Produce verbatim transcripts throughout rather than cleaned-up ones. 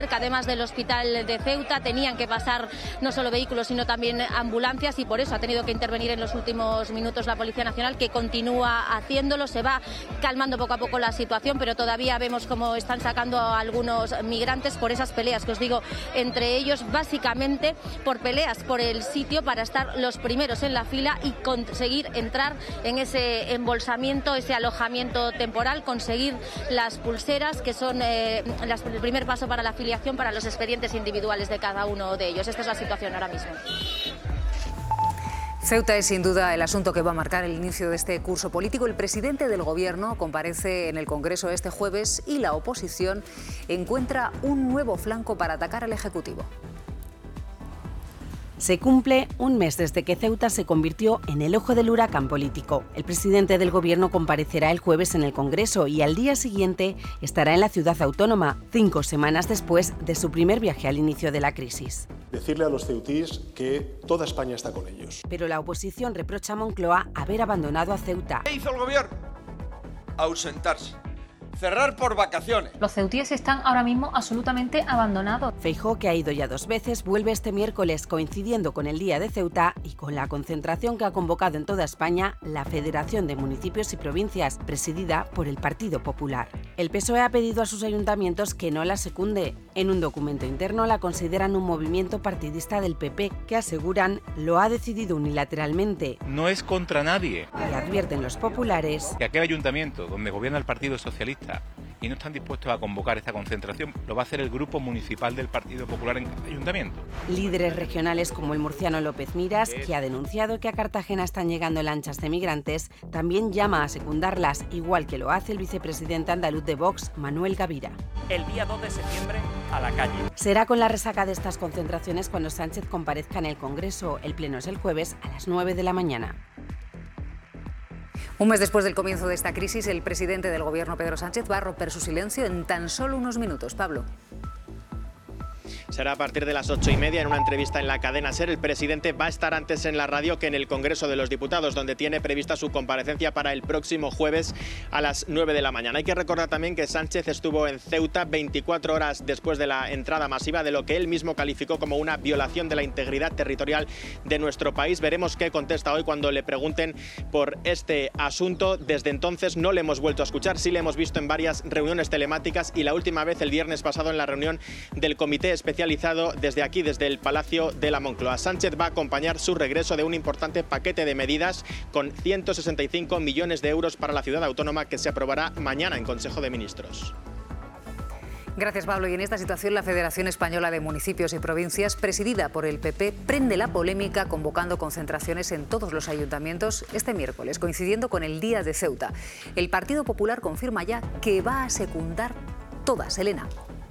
Además del hospital de Ceuta tenían que pasar no solo vehículos sino también ambulancias y por eso ha tenido que intervenir en los últimos minutos la Policía Nacional, que continúa haciéndolo. Se va calmando poco a poco la situación, pero todavía vemos cómo están sacando a algunos migrantes por esas peleas que os digo entre ellos, básicamente por peleas por el sitio para estar los primeros en la fila y conseguir entrar en ese embolsamiento, ese alojamiento temporal, conseguir las pulseras que son eh, las, el primer paso para la afiliación para los expedientes individuales de cada uno de ellos. Esta es la situación ahora mismo. Ceuta es sin duda el asunto que va a marcar el inicio de este curso político. El presidente del Gobierno comparece en el Congreso este jueves y la oposición encuentra un nuevo flanco para atacar al Ejecutivo. Se cumple un mes desde que Ceuta se convirtió en el ojo del huracán político. El presidente del Gobierno comparecerá el jueves en el Congreso y al día siguiente estará en la ciudad autónoma, cinco semanas después de su primer viaje al inicio de la crisis. Decirle a los ceutíes que toda España está con ellos. Pero la oposición reprocha a Moncloa haber abandonado a Ceuta. ¿Qué hizo el Gobierno? Ausentarse. Cerrar por vacaciones. Los ceutíes están ahora mismo absolutamente abandonados. Feijóo, que ha ido ya dos veces, vuelve este miércoles coincidiendo con el Día de Ceuta y con la concentración que ha convocado en toda España la Federación de Municipios y Provincias, presidida por el Partido Popular. El P S O E ha pedido a sus ayuntamientos que no la secunde. En un documento interno la consideran un movimiento partidista del P P, que aseguran lo ha decidido unilateralmente. No es contra nadie. Y advierten los populares que aquel ayuntamiento donde gobierna el Partido Socialista y no están dispuestos a convocar esta concentración, lo va a hacer el grupo municipal del Partido Popular en cada ayuntamiento. Líderes regionales como el murciano López Miras, que ha denunciado que a Cartagena están llegando lanchas de migrantes, también llama a secundarlas, igual que lo hace el vicepresidente andaluz de Vox, Manuel Gavira. El día dos de septiembre a la calle. Será con la resaca de estas concentraciones cuando Sánchez comparezca en el Congreso. El pleno es el jueves a las nueve de la mañana. Un mes después del comienzo de esta crisis, el presidente del Gobierno, Pedro Sánchez, va a romper su silencio en tan solo unos minutos. Pablo. Será a partir de las ocho y media en una entrevista en la cadena SER. El presidente va a estar antes en la radio que en el Congreso de los Diputados, donde tiene prevista su comparecencia para el próximo jueves a las nueve de la mañana. Hay que recordar también que Sánchez estuvo en Ceuta veinticuatro horas después de la entrada masiva de lo que él mismo calificó como una violación de la integridad territorial de nuestro país. Veremos qué contesta hoy cuando le pregunten por este asunto. Desde entonces no le hemos vuelto a escuchar, sí le hemos visto en varias reuniones telemáticas y la última vez el viernes pasado en la reunión del Comité Especial desde aquí, desde el Palacio de la Moncloa. Sánchez va a acompañar su regreso de un importante paquete de medidas con ciento sesenta y cinco millones de euros para la ciudad autónoma que se aprobará mañana en Consejo de Ministros. Gracias, Pablo. Y en esta situación, la Federación Española de Municipios y Provincias, presidida por el P P, prende la polémica convocando concentraciones en todos los ayuntamientos este miércoles, coincidiendo con el Día de Ceuta. El Partido Popular confirma ya que va a secundar todas. Elena.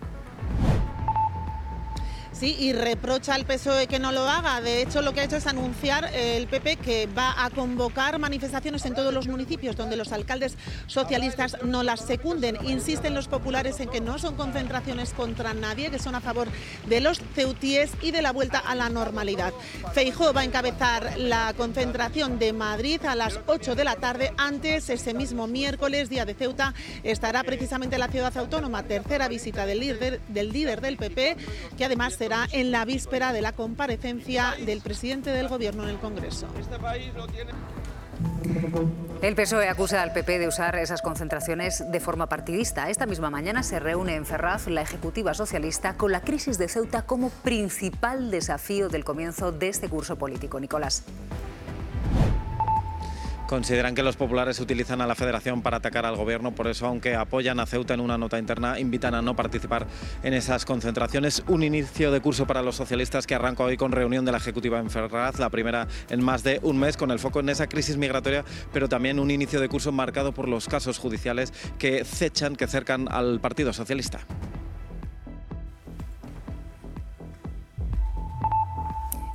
Sí, y reprocha al P S O E que no lo haga. De hecho, lo que ha hecho es anunciar el P P que va a convocar manifestaciones en todos los municipios donde los alcaldes socialistas no las secunden. Insisten los populares en que no son concentraciones contra nadie, que son a favor de los ceutíes y de la vuelta a la normalidad. Feijóo va a encabezar la concentración de Madrid a las ocho de la tarde. Antes, ese mismo miércoles, Día de Ceuta, estará precisamente en la ciudad autónoma. Tercera visita del líder del, líder del P P, que además será en la víspera de la comparecencia del presidente del Gobierno en el Congreso. El P S O E acusa al P P de usar esas concentraciones de forma partidista. Esta misma mañana se reúne en Ferraz la ejecutiva socialista con la crisis de Ceuta como principal desafío del comienzo de este curso político. Nicolás. Consideran que los populares utilizan a la Federación para atacar al Gobierno, por eso, aunque apoyan a Ceuta en una nota interna, invitan a no participar en esas concentraciones. Un inicio de curso para los socialistas que arranca hoy con reunión de la Ejecutiva en Ferraz, la primera en más de un mes, con el foco en esa crisis migratoria, pero también un inicio de curso marcado por los casos judiciales que cechan, que cercan al Partido Socialista.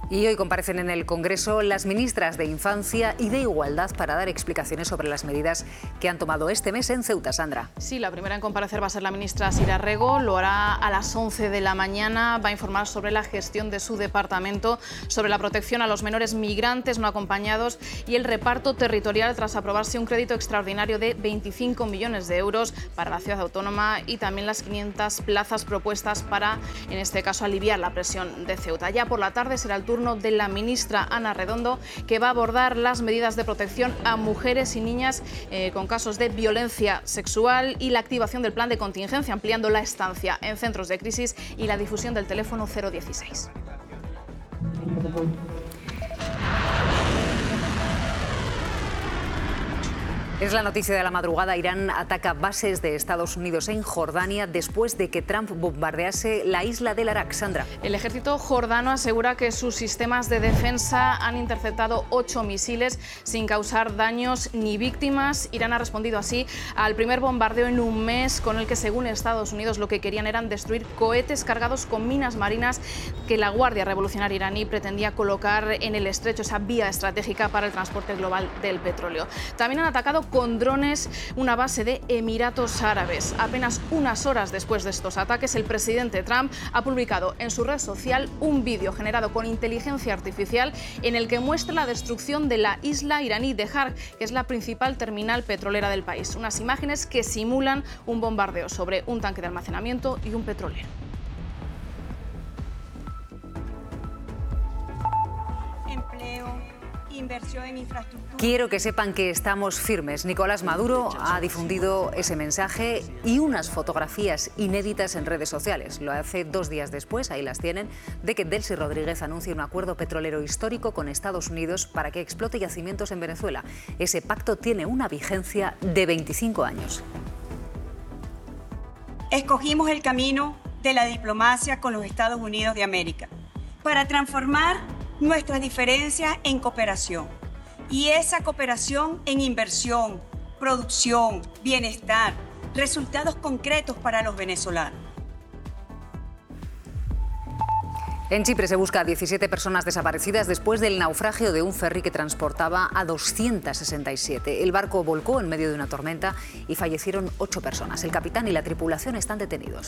Y hoy comparecen en el Congreso las ministras de Infancia y de Igualdad para dar explicaciones sobre las medidas que han tomado este mes en Ceuta. Sandra. Sí, la primera en comparecer va a ser la ministra Sira Rego. Lo hará a las once de la mañana. Va a informar sobre la gestión de su departamento, sobre la protección a los menores migrantes no acompañados y el reparto territorial tras aprobarse un crédito extraordinario de veinticinco millones de euros para la ciudad autónoma y también las quinientas plazas propuestas para, en este caso, aliviar la presión de Ceuta. Ya por la tarde será el turno de la ministra Ana Redondo, que va a abordar las medidas de protección a mujeres y niñas eh, con casos de violencia sexual y la activación del plan de contingencia, ampliando la estancia en centros de crisis y la difusión del teléfono cero dieciséis. Es la noticia de la madrugada. Irán ataca bases de Estados Unidos en Jordania después de que Trump bombardease la isla del Arak. Sandra. El ejército jordano asegura que sus sistemas de defensa han interceptado ocho misiles sin causar daños ni víctimas. Irán ha respondido así al primer bombardeo en un mes con el que, según Estados Unidos, lo que querían eran destruir cohetes cargados con minas marinas que la Guardia Revolucionaria iraní pretendía colocar en el estrecho, esa vía estratégica para el transporte global del petróleo. También han atacado con drones una base de Emiratos Árabes. Apenas unas horas después de estos ataques, el presidente Trump ha publicado en su red social un vídeo generado con inteligencia artificial en el que muestra la destrucción de la isla iraní de Har, que es la principal terminal petrolera del país. Unas imágenes que simulan un bombardeo sobre un tanque de almacenamiento y un petrolero. Empleo, inversión en infraestructura. Quiero que sepan que estamos firmes. Nicolás Maduro ha difundido ese mensaje y unas fotografías inéditas en redes sociales. Lo hace dos días después, ahí las tienen, de que Delcy Rodríguez anuncie un acuerdo petrolero histórico con Estados Unidos para que explote yacimientos en Venezuela. Ese pacto tiene una vigencia de veinticinco años. Escogimos el camino de la diplomacia con los Estados Unidos de América para transformar nuestras diferencias en cooperación y esa cooperación en inversión, producción, bienestar, resultados concretos para los venezolanos. En Chipre se busca a diecisiete personas desaparecidas después del naufragio de un ferry que transportaba a doscientas sesenta y siete. El barco volcó en medio de una tormenta y fallecieron ocho personas. El capitán y la tripulación están detenidos.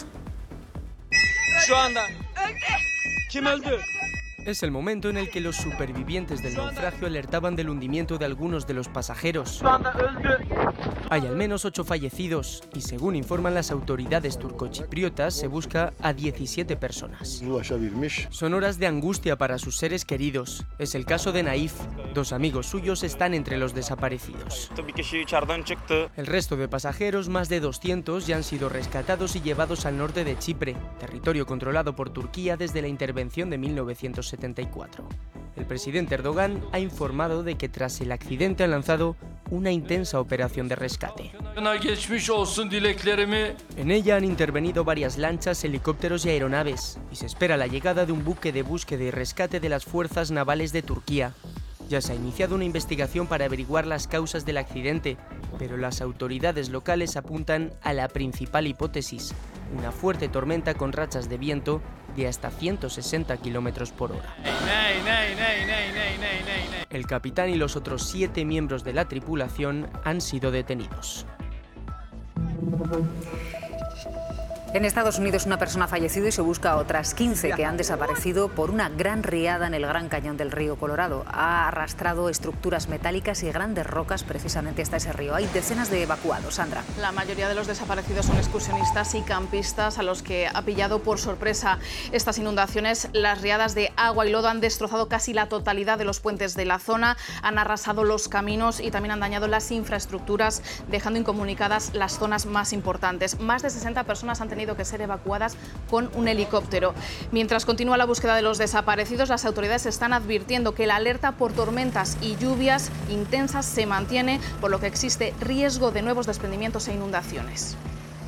Es el momento en el que los supervivientes del naufragio alertaban del hundimiento de algunos de los pasajeros. Hay al menos ocho fallecidos y, según informan las autoridades turcochipriotas, se busca a diecisiete personas. Son horas de angustia para sus seres queridos. Es el caso de Naif. Dos amigos suyos están entre los desaparecidos. El resto de pasajeros, más de doscientos, ya han sido rescatados y llevados al norte de Chipre, territorio controlado por Turquía desde la intervención de mil novecientos setenta y cuatro. El presidente Erdogan ha informado de que tras el accidente han lanzado una intensa operación de rescate. En ella han intervenido varias lanchas, helicópteros y aeronaves, y se espera la llegada de un buque de búsqueda y rescate de las fuerzas navales de Turquía. Ya se ha iniciado una investigación para averiguar las causas del accidente, pero las autoridades locales apuntan a la principal hipótesis: una fuerte tormenta con rachas de viento de hasta ciento sesenta kilómetros por hora. El capitán y los otros siete miembros de la tripulación han sido detenidos. En Estados Unidos una persona ha fallecido y se busca a otras quince que han desaparecido por una gran riada en el Gran Cañón del río Colorado. Ha arrastrado estructuras metálicas y grandes rocas precisamente hasta ese río. Hay decenas de evacuados. Sandra. La mayoría de los desaparecidos son excursionistas y campistas a los que ha pillado por sorpresa estas inundaciones. Las riadas de agua y lodo han destrozado casi la totalidad de los puentes de la zona, han arrasado los caminos y también han dañado las infraestructuras, dejando incomunicadas las zonas más importantes. Más de sesenta personas han tenido tenido que ser evacuadas con un helicóptero. Mientras continúa la búsqueda de los desaparecidos, las autoridades están advirtiendo que la alerta por tormentas y lluvias intensas se mantiene, por lo que existe riesgo de nuevos desprendimientos e inundaciones.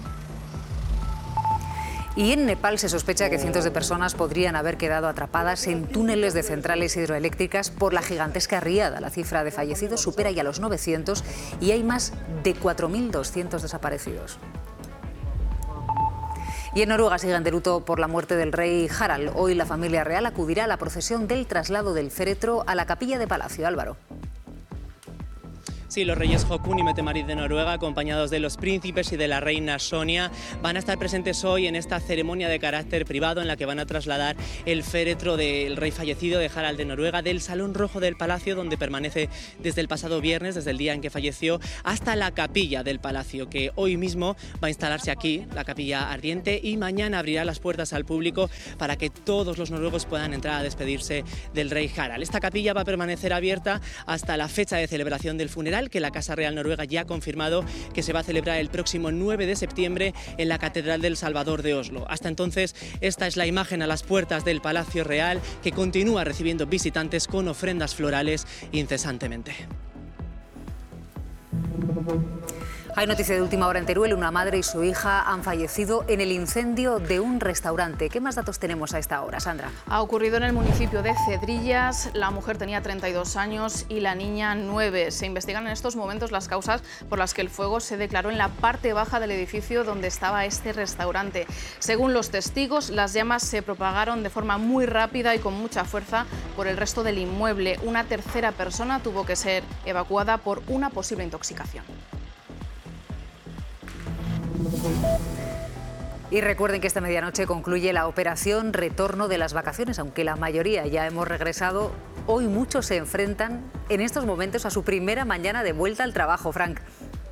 Y en Nepal se sospecha que cientos de personas podrían haber quedado atrapadas en túneles de centrales hidroeléctricas por la gigantesca riada. La cifra de fallecidos supera ya los novecientos y hay más de cuatro mil doscientos desaparecidos. Y en Noruega siguen de luto por la muerte del rey Harald. Hoy la familia real acudirá a la procesión del traslado del féretro a la capilla de Palacio. Álvaro. Sí, los reyes Haakon y Mette-Marit de Noruega, acompañados de los príncipes y de la reina Sonia, van a estar presentes hoy en esta ceremonia de carácter privado en la que van a trasladar el féretro del rey fallecido, de Harald de Noruega, del Salón Rojo del Palacio, donde permanece desde el pasado viernes, desde el día en que falleció, hasta la capilla del Palacio, que hoy mismo va a instalarse aquí, la capilla ardiente, y mañana abrirá las puertas al público para que todos los noruegos puedan entrar a despedirse del rey Harald. Esta capilla va a permanecer abierta hasta la fecha de celebración del funeral, que la Casa Real Noruega ya ha confirmado que se va a celebrar el próximo nueve de septiembre en la Catedral del Salvador de Oslo. Hasta entonces, esta es la imagen a las puertas del Palacio Real, que continúa recibiendo visitantes con ofrendas florales incesantemente. Hay noticia de última hora en Teruel. Una madre y su hija han fallecido en el incendio de un restaurante. ¿Qué más datos tenemos a esta hora, Sandra? Ha ocurrido en el municipio de Cedrillas. La mujer tenía treinta y dos años y la niña nueve. Se investigan en estos momentos las causas por las que el fuego se declaró en la parte baja del edificio donde estaba este restaurante. Según los testigos, las llamas se propagaron de forma muy rápida y con mucha fuerza por el resto del inmueble. Una tercera persona tuvo que ser evacuada por una posible intoxicación. Y recuerden que esta medianoche concluye la operación Retorno de las Vacaciones. Aunque la mayoría ya hemos regresado, hoy muchos se enfrentan en estos momentos a su primera mañana de vuelta al trabajo. Frank.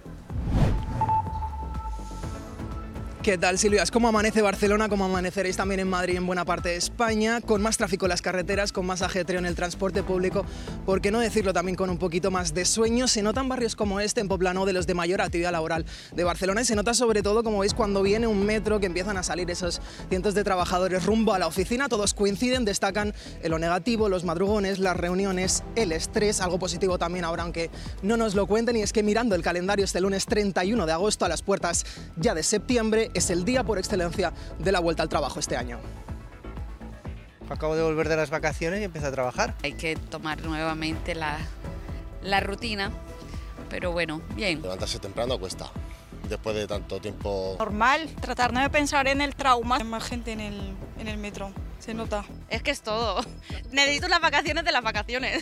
¿Qué tal, Silvia? Es como amanece Barcelona, como amaneceréis también en Madrid y en buena parte de España, con más tráfico en las carreteras, con más ajetreo en el transporte público, por qué no decirlo también con un poquito más de sueño. Se notan barrios como este, en Poblano, de los de mayor actividad laboral de Barcelona, y se nota sobre todo, como veis, cuando viene un metro, que empiezan a salir esos cientos de trabajadores rumbo a la oficina. Todos coinciden, destacan en lo negativo, los madrugones, las reuniones, el estrés, algo positivo también ahora, aunque no nos lo cuenten, y es que mirando el calendario, este lunes treinta y uno de agosto, a las puertas ya de septiembre, es el día por excelencia de la vuelta al trabajo este año. Acabo de volver de las vacaciones y empecé a trabajar. Hay que tomar nuevamente la, la rutina, pero bueno, bien. Levantarse temprano cuesta, después de tanto tiempo. Normal, tratar no de pensar en el trauma. Hay más gente en el, en el metro, se nota. Es que es todo. Necesito las vacaciones de las vacaciones.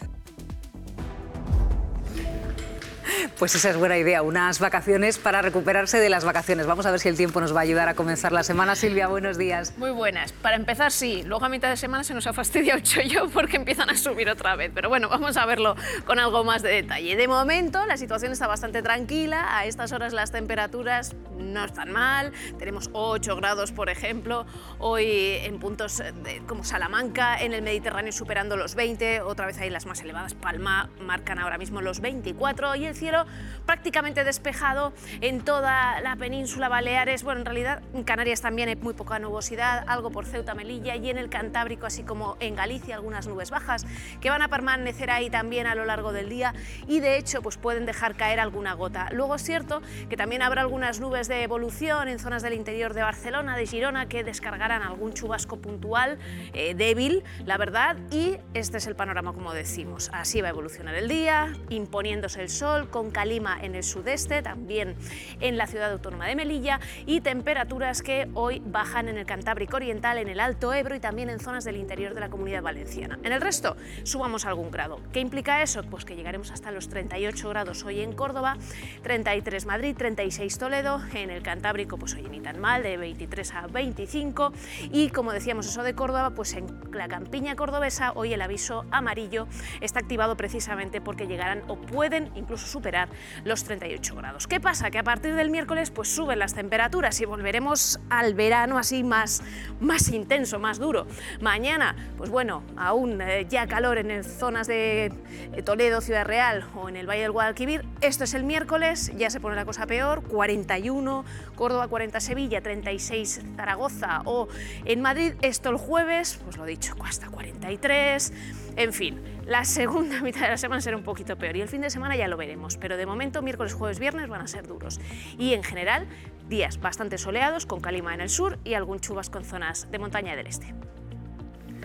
Pues esa es buena idea, unas vacaciones para recuperarse de las vacaciones. Vamos a ver si el tiempo nos va a ayudar a comenzar la semana. Silvia, buenos días. Muy buenas. Para empezar, sí. Luego a mitad de semana se nos ha fastidiado el chollo porque empiezan a subir otra vez. Pero bueno, vamos a verlo con algo más de detalle. De momento, la situación está bastante tranquila. A estas horas las temperaturas no están mal. Tenemos ocho grados, por ejemplo. Hoy en puntos de, como Salamanca, en el Mediterráneo superando los veinte. Otra vez ahí las más elevadas. Palma marcan ahora mismo los veinticuatro. Y el cielo prácticamente despejado en toda la península Baleares. Bueno, en realidad en Canarias también hay muy poca nubosidad, algo por Ceuta, Melilla, y en el Cantábrico, así como en Galicia, algunas nubes bajas que van a permanecer ahí también a lo largo del día, y de hecho pues pueden dejar caer alguna gota. Luego es cierto que también habrá algunas nubes de evolución en zonas del interior de Barcelona, de Girona, que descargarán algún chubasco puntual, eh, débil, la verdad, y este es el panorama, como decimos. Así va a evolucionar el día, imponiéndose el sol, con calima en el sudeste, también en la ciudad autónoma de Melilla, y temperaturas que hoy bajan en el Cantábrico Oriental, en el Alto Ebro y también en zonas del interior de la Comunidad Valenciana. En el resto subamos algún grado. ¿Qué implica eso? Pues que llegaremos hasta los treinta y ocho grados hoy en Córdoba, treinta y tres Madrid, treinta y seis Toledo, en el Cantábrico pues hoy ni tan mal, de veintitrés a veinticinco, y como decíamos eso de Córdoba, pues en la campiña cordobesa hoy el aviso amarillo está activado precisamente porque llegarán o pueden incluso superar los treinta y ocho grados. ¿Qué pasa? Que a partir del miércoles pues suben las temperaturas y volveremos al verano así más, más intenso, más duro. Mañana, pues bueno, aún eh, ya calor en zonas de eh, Toledo, Ciudad Real o en el Valle del Guadalquivir. Esto es el miércoles, ya se pone la cosa peor, cuarenta y uno, Córdoba, cuarenta Sevilla, treinta y seis Zaragoza o en Madrid. Esto el jueves, pues lo dicho, hasta cuarenta y tres. En fin, la segunda mitad de la semana será un poquito peor y el fin de semana ya lo veremos, pero de momento miércoles, jueves, viernes van a ser duros. Y en general, días bastante soleados, con calima en el sur y algún chubasco en zonas de montaña del este.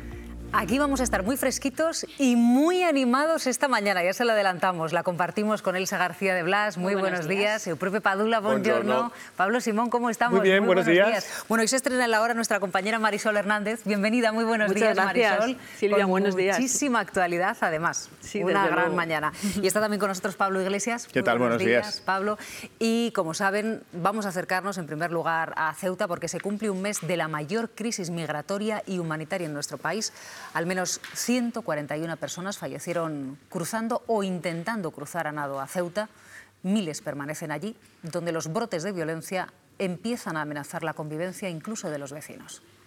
Aquí vamos a estar muy fresquitos y muy animados esta mañana, ya se lo adelantamos. La compartimos con Elsa García de Blas. Muy, muy buenos, buenos días. Eupropio Padula, buongiorno. Pablo Simón, ¿cómo estamos? Muy bien, muy buenos, buenos días. días. Bueno, hoy se estrena en la hora nuestra compañera Marisol Hernández. Bienvenida, muy buenos Muchas días, gracias, Marisol. Silvia, con buenos días. Muchísima actualidad, además. Sí, una gran luego. mañana. Y está también con nosotros Pablo Iglesias. ¿Qué muy tal? Buenos, buenos días, días, Pablo. Y como saben, vamos a acercarnos en primer lugar a Ceuta porque se cumple un mes de la mayor crisis migratoria y humanitaria en nuestro país. Al menos ciento cuarenta y una personas fallecieron cruzando o intentando cruzar a nado a Ceuta. Miles permanecen allí, donde los brotes de violencia empiezan a amenazar la convivencia incluso de los vecinos.